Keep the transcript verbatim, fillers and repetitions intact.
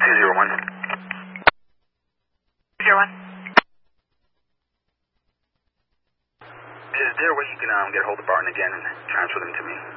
two zero one. Zero one. Is there a way you can um, get a hold of Barton again and transfer them to me?